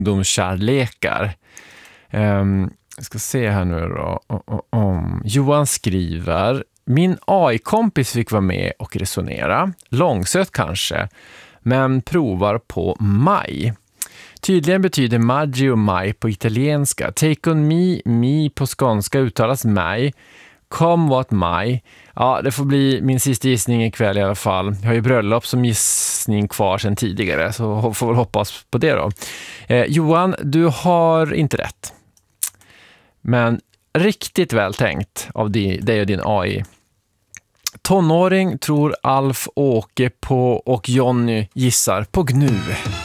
ungdomskärlekar. Jag ska se här nu då. Johan skriver: min AI-kompis fick vara med och resonera. Långsökt kanske, men provar på maj. Tydligen betyder Maggio maj på italienska. Take on me på skånska uttalas maj. Come what maj. Ja, det får bli min sista gissning ikväll i alla fall. Jag har ju bröllop som gissning kvar sedan tidigare, så får väl hoppas på det då. Johan, du har inte rätt. Men riktigt väl tänkt av dig och din AI. Tonåring tror Alf, Åke på och Jonny gissar på Gnu.